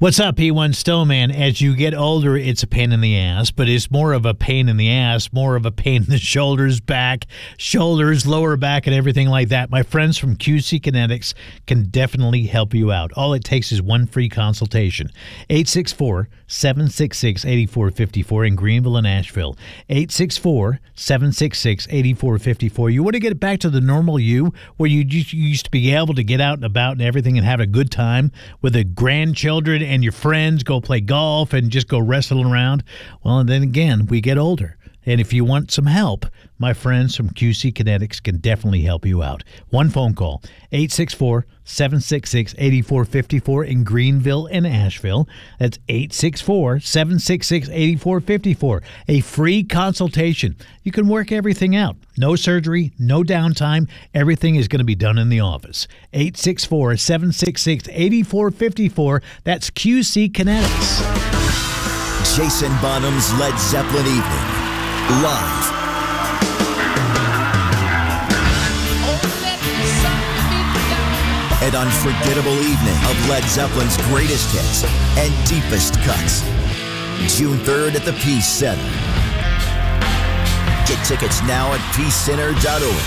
What's up, P1 Snowman? As you get older, it's a pain in the ass, but it's more of a pain in the ass, more of a pain in the shoulders, back, shoulders, lower back, and everything like that. My friends from QC Kinetics can definitely help you out. All it takes is one free consultation. 864-766-8454 in Greenville and Asheville. 864-766-8454. You want to get back to the normal you, where you used to be able to get out and about and everything and have a good time with the grandchildren and your friends, go play golf and just go wrestling around. Well, and then again, we get older. And if you want some help, my friends from QC Kinetics can definitely help you out. One phone call, 864-766-8454 in Greenville and Asheville. That's 864-766-8454. A free consultation. You can work everything out. No surgery, no downtime. Everything is going to be done in the office. 864-766-8454. That's QC Kinetics. Jason Bonham's Led Zeppelin Evening. Live. An unforgettable evening of Led Zeppelin's greatest hits and deepest cuts. June 3rd at the Peace Center. Get tickets now at peacecenter.org.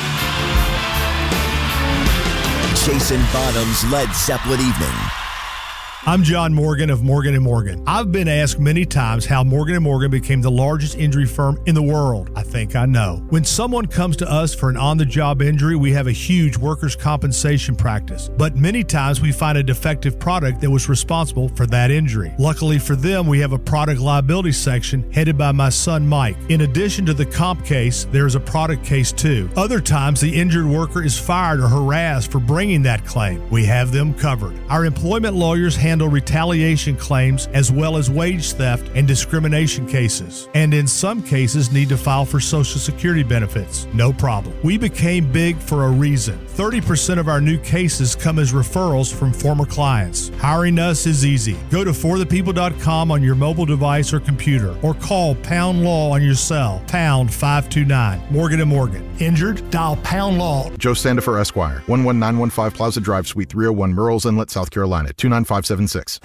Jason Bonham's Led Zeppelin Evening. I'm John Morgan of Morgan & Morgan. I've been asked many times how Morgan & Morgan became the largest injury firm in the world. I think I know. When someone comes to us for an on-the-job injury, we have a huge workers' compensation practice. But many times we find a defective product that was responsible for that injury. Luckily for them, we have a product liability section headed by my son Mike. In addition to the comp case, there is a product case too. Other times, the injured worker is fired or harassed for bringing that claim. We have them covered. Our employment lawyers handle retaliation claims as well as wage theft and discrimination cases, and in some cases need to file for Social Security benefits. No problem. We became big for a reason. 30% of our new cases come as referrals from former clients. Hiring us is easy. Go to forthepeople.com on your mobile device or computer, or call Pound Law on your cell, pound 529. Morgan & Morgan. Injured? Dial Pound Law. Joe Sandifer, Esquire, 11915 Plaza Drive, Suite 301, Murrells Inlet, South Carolina, 29576.